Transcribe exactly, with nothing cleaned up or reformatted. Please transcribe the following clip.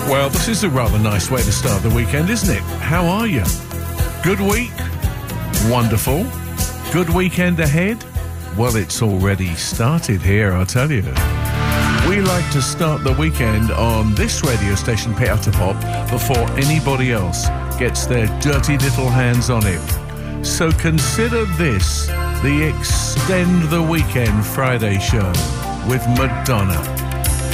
Well, this is a rather nice way to start the weekend, isn't it? How are you? Good week? Wonderful. Good weekend ahead? Well, it's already started here, I'll tell you. We like to start the weekend on this radio station, Pay Out to Pop, before anybody else gets their dirty little hands on it. So consider this, the Extend the Weekend Friday show with Madonna.